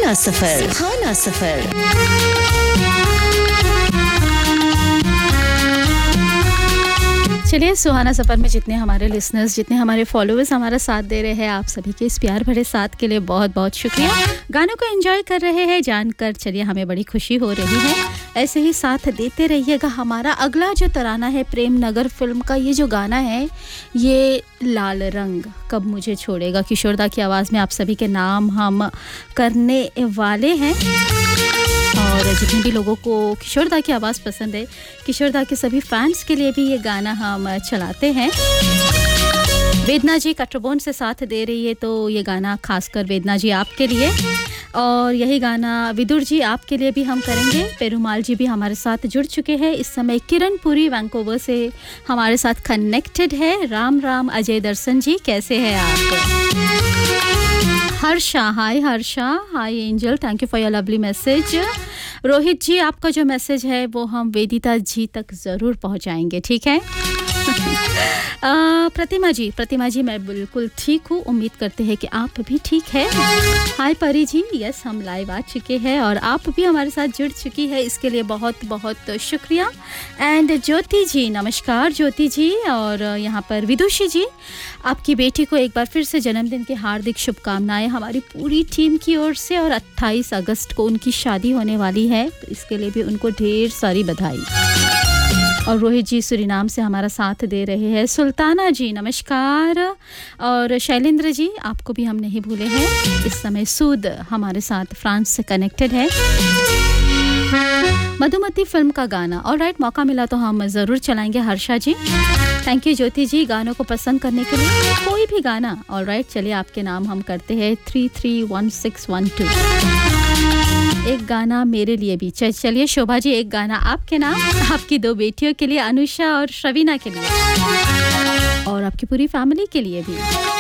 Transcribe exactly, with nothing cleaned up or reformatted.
सुहाना सफर, सुहाना सफर। चलिए, सुहाना सफ़र में जितने हमारे लिसनर्स, जितने हमारे फॉलोअर्स हमारा साथ दे रहे हैं, आप सभी के इस प्यार भरे साथ के लिए बहुत बहुत शुक्रिया। गानों को एंजॉय कर रहे हैं जानकर, चलिए हमें बड़ी खुशी हो रही है। ऐसे ही साथ देते रहिएगा। हमारा अगला जो तराना है प्रेम नगर फिल्म का, ये जो गाना है, ये लाल रंग कब मुझे छोड़ेगा, किशोरदा की आवाज़ में आप सभी के नाम हम करने वाले हैं। और जितने भी लोगों को किशोरदा की आवाज़ पसंद है, किशोरदा के सभी फैंस के लिए भी ये गाना हम चलाते हैं। वेदना जी कटरबोन से साथ दे रही है, तो ये गाना खासकर वेदना जी आपके लिए। और यही गाना विदुर जी आपके लिए भी हम करेंगे। पेरुमाल जी भी हमारे साथ जुड़ चुके हैं इस समय। किरण पुरी वैंकूवर से हमारे साथ कनेक्टेड है। राम राम अजय दर्शन जी, कैसे हैं आप? हर्षा, हाय हर्षा, हाय angel, thank you for your lovely message. Rohit जी, आपका जो मैसेज है वो हम वेदिता जी तक ज़रूर पहुंचाएंगे, ठीक है? प्रतिमा जी, प्रतिमा जी मैं बिल्कुल ठीक हूँ, उम्मीद करते हैं कि आप भी ठीक है। हाय परी जी, यस हम लाइव आ चुके हैं और आप भी हमारे साथ जुड़ चुकी है, इसके लिए बहुत बहुत शुक्रिया। एंड ज्योति जी, नमस्कार ज्योति जी। और यहाँ पर विदुषी जी, आपकी बेटी को एक बार फिर से जन्मदिन की हार्दिक शुभकामनाएं हमारी पूरी टीम की ओर से। और अट्ठाईस अगस्त को उनकी शादी होने वाली है, तो इसके लिए भी उनको ढेर सारी बधाई। और रोहित जी सुरीनाम से हमारा साथ दे रहे हैं। सुल्ताना जी नमस्कार। और शैलेंद्र जी, आपको भी हम नहीं भूले हैं। इस समय सूद हमारे साथ फ्रांस से कनेक्टेड है। मधुमती फिल्म का गाना, ऑलराइट, मौका मिला तो हम ज़रूर चलाएंगे हर्षा जी। थैंक यू ज्योति जी गानों को पसंद करने के लिए। कोई भी गाना, ऑलराइट, चलिए आपके नाम हम करते हैं थ्री थ्री वन सिक्स वन टू। एक गाना मेरे लिए भी। चलिए शोभा जी, एक गाना आपके नाम, आपकी दो बेटियों के लिए, अनुषा और श्रवीना के लिए, और आपकी पूरी फैमिली के लिए भी।